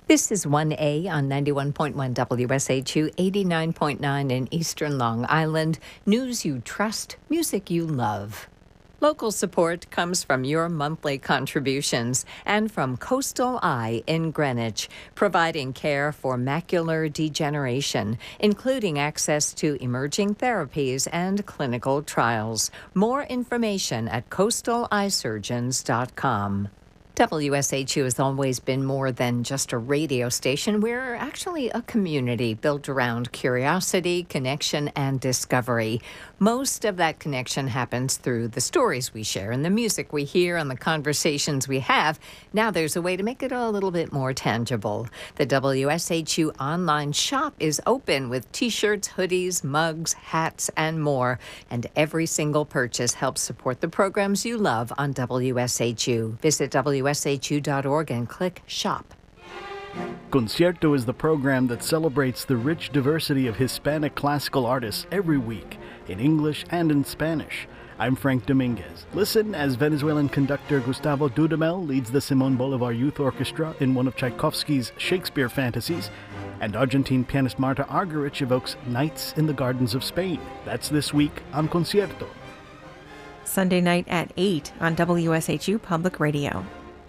This is 1A on 91.1 WSHU, 89.9 in Eastern Long Island. News you trust, music you love. Local support comes from your monthly contributions and from Coastal Eye in Greenwich, providing care for macular degeneration, including access to emerging therapies and clinical trials. More information at coastaleyesurgeons.com. WSHU has always been more than just a radio station. We're actually a community built around curiosity, connection, and discovery. Most of that connection happens through the stories we share and the music we hear and the conversations we have. Now there's a way to make it a little bit more tangible. The WSHU online shop is open with t-shirts, hoodies, mugs, hats, and more. And every single purchase helps support the programs you love on WSHU. Visit WSHU.org and click Shop. Concierto is the program that celebrates the rich diversity of Hispanic classical artists every week, in English and in Spanish. I'm Frank Dominguez. Listen as Venezuelan conductor Gustavo Dudamel leads the Simón Bolívar Youth Orchestra in one of Tchaikovsky's Shakespeare fantasies, and Argentine pianist Marta Argerich evokes Nights in the Gardens of Spain. That's this week on Concierto. Sunday night at 8 on WSHU Public Radio.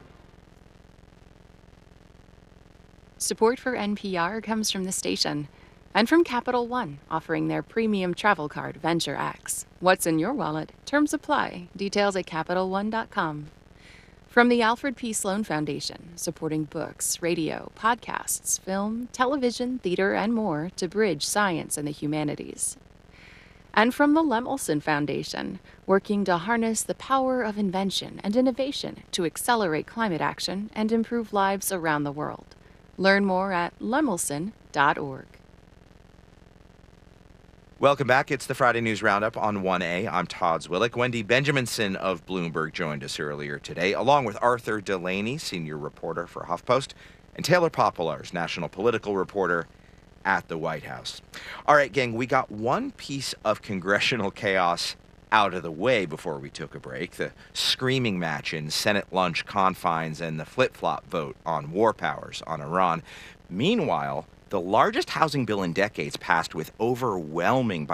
Support for NPR comes from the station and from Capital One, offering their premium travel card, Venture X. What's in your wallet? Terms apply. Details at CapitalOne.com. From the Alfred P. Sloan Foundation, supporting books, radio, podcasts, film, television, theater, and more to bridge science and the humanities. And from the Lemelson Foundation, working to harness the power of invention and innovation to accelerate climate action and improve lives around the world. Learn more at lemelson.org. Welcome back. It's the Friday News Roundup on 1A. I'm Todd Zwillick. Wendy Benjaminson of Bloomberg joined us earlier today, along with Arthur Delaney, senior reporter for HuffPost, and Taylor Popolars, national political reporter at the White House. All right, gang, we got one piece of congressional chaos out of the way before we took a break, the screaming match in Senate lunch confines and the flip-flop vote on war powers on Iran. Meanwhile, the largest housing bill in decades passed with overwhelming